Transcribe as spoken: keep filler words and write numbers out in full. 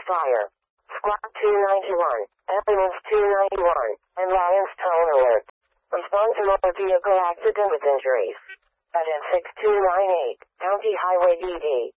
fire. Squawk two ninety-one, ambulance two ninety-one, and Lions tone alert. Respond to motor vehicle accident with injuries. At N six two nine eight, County Highway D D.